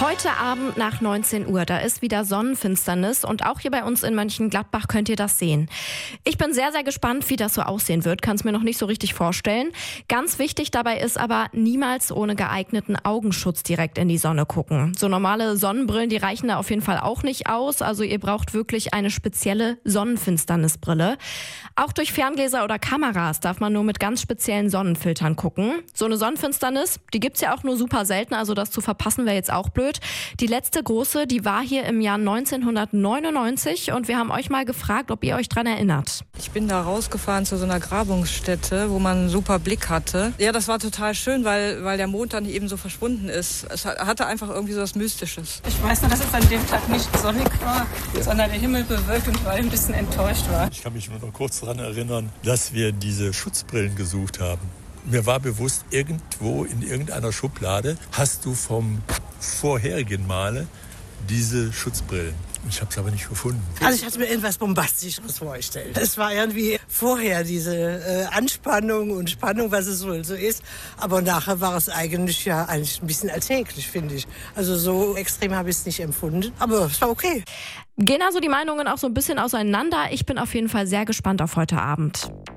Heute Abend nach 19 Uhr, da ist wieder Sonnenfinsternis und auch hier bei uns in Mönchengladbach könnt ihr das sehen. Ich bin sehr, sehr gespannt, wie das so aussehen wird, kann es mir noch nicht so richtig vorstellen. Ganz wichtig dabei ist aber, niemals ohne geeigneten Augenschutz direkt in die Sonne gucken. So normale Sonnenbrillen, die reichen da auf jeden Fall auch nicht aus, also ihr braucht wirklich eine spezielle Sonnenfinsternisbrille. Auch durch Ferngläser oder Kameras darf man nur mit ganz speziellen Sonnenfiltern gucken. So eine Sonnenfinsternis, die gibt's ja auch nur super selten, also das zu verpassen wäre jetzt auch blöd. Die letzte große, die war hier im Jahr 1999 und wir haben euch mal gefragt, ob ihr euch dran erinnert. Ich bin da rausgefahren zu so einer Grabungsstätte, wo man einen super Blick hatte. Ja, das war total schön, weil der Mond dann eben so verschwunden ist. Es hatte einfach irgendwie so was Mystisches. Ich weiß nur, dass es an dem Tag nicht sonnig war, sondern der Himmel bewölkt und ich ein bisschen enttäuscht war. Ich kann mich nur noch kurz daran erinnern, dass wir diese Schutzbrillen gesucht haben. Mir war bewusst, irgendwo in irgendeiner Schublade hast du vom vorherigen Male diese Schutzbrillen. Ich habe es aber nicht gefunden. Also ich hatte mir etwas Bombastischeres vorgestellt. Es war irgendwie vorher diese Anspannung und Spannung, was es wohl so ist. Aber nachher war es eigentlich ein bisschen alltäglich, finde ich. Also so extrem habe ich es nicht empfunden. Aber es war okay. Gehen also die Meinungen auch so ein bisschen auseinander. Ich bin auf jeden Fall sehr gespannt auf heute Abend.